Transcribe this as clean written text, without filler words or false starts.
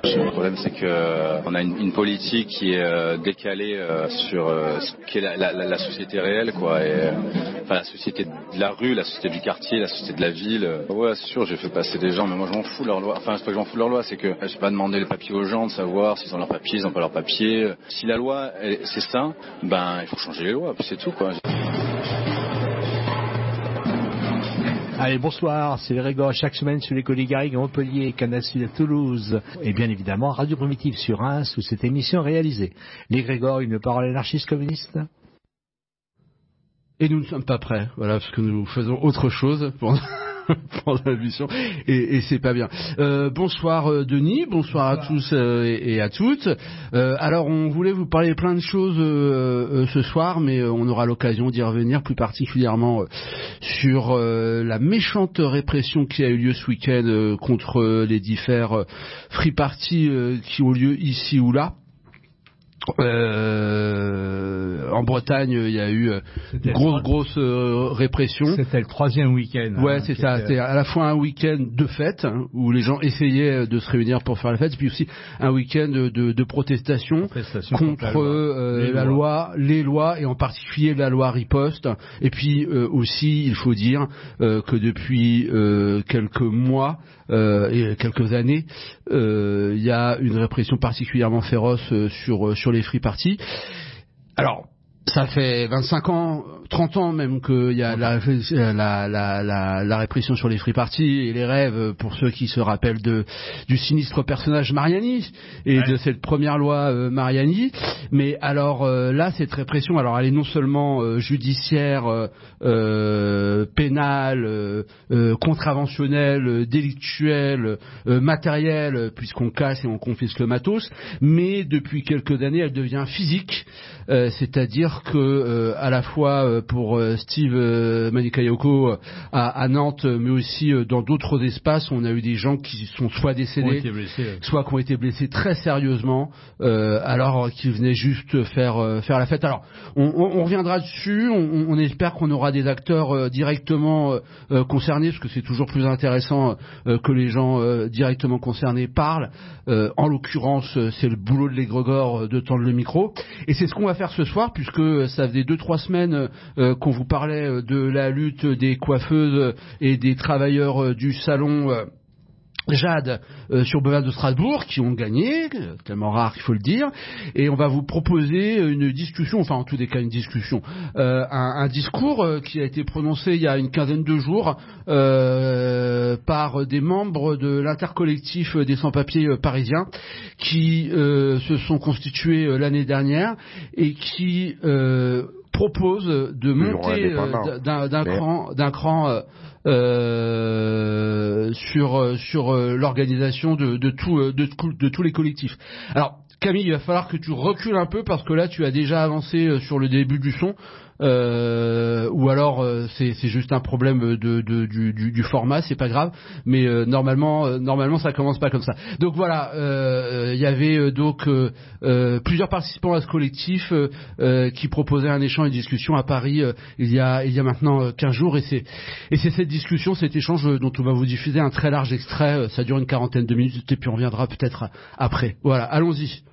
Le problème, c'est que on a une politique qui est décalée sur ce qu'est la société réelle, quoi. Et, enfin, la société de la rue, la société du quartier, la société de la ville. Ouais, c'est sûr, j'ai fait passer des gens, mais moi je m'en fous de leur loi. Enfin, c'est pas que je m'en fous de leur loi, c'est que j'ai pas demandé les papiers aux gens de savoir s'ils ont leurs papiers, ils ont pas leurs papiers. Si la loi, c'est ça, ben il faut changer les lois, puis c'est tout, quoi. Allez, bonsoir, c'est les Grégor chaque semaine sur les Colis Garrigues à Montpellier, Canal Sud à Toulouse et bien évidemment Radio Primitive sur Reims où cette émission est réalisée. Les Grégor, une parole anarchiste communiste. Et nous ne sommes pas prêts, voilà, parce que nous faisons autre chose pendant l'émission et c'est pas bien. Bonsoir Denis, bonsoir à tous et à toutes. Alors on voulait vous parler plein de choses ce soir, mais on aura l'occasion d'y revenir plus particulièrement sur la méchante répression qui a eu lieu ce week-end contre les divers free parties qui ont lieu ici ou là. En Bretagne, il y a eu une grosse répression. C'était le 3e week-end. Ouais, c'est ça. C'était à la fois un week-end de fête où les gens essayaient de se réunir pour faire la fête, puis aussi un week-end de protestation contre les lois et en particulier la loi riposte. Et puis aussi, il faut dire que depuis quelques mois et quelques années, il y a une répression particulièrement féroce sur les free parties. Alors, ça fait 25 ans, 30 ans même qu'il y a la répression sur les free parties et les rêves pour ceux qui se rappellent du sinistre personnage Mariani et de cette première loi Mariani. Mais alors là, cette répression, alors elle est non seulement judiciaire, pénale, contraventionnelle, délictuelle, matérielle, puisqu'on casse et on confisque le matos, mais depuis quelques années, elle devient physique, c'est-à-dire que à la fois pour Steve Manikayoko à Nantes, mais aussi dans d'autres espaces, on a eu des gens qui sont soit décédés, soit qui ont été blessés très sérieusement, alors qu'ils venaient juste faire la fête. Alors, on reviendra dessus. On espère qu'on aura des acteurs directement concernés, parce que c'est toujours plus intéressant que les gens directement concernés parlent. En l'occurrence, c'est le boulot de l'égrégore de tendre le micro, et c'est ce qu'on va faire ce soir, puisque ça faisait 2-3 semaines qu'on vous parlait de la lutte des coiffeuses et des travailleurs du salon Jade sur Boulevard de Strasbourg, qui ont gagné, tellement rare qu'il faut le dire, et on va vous proposer une discussion, enfin en tous les cas une discussion, un discours qui a été prononcé il y a une quinzaine de jours par des membres de l'intercollectif des sans-papiers parisiens qui se sont constitués l'année dernière et qui proposent de monter d'un cran sur l'organisation de tous les collectifs. Alors Camille, il va falloir que tu recules un peu parce que là tu as déjà avancé sur le début du son. Ou alors c'est juste un problème du format, c'est pas grave, mais normalement ça commence pas comme ça. Donc voilà, il y avait donc plusieurs participants à ce collectif qui proposaient un échange et une discussion à Paris il y a maintenant 15 jours, et c'est cette discussion, cet échange dont on va vous diffuser un très large extrait. Ça dure une quarantaine de minutes et puis on reviendra peut-être après. Voilà, allons-y.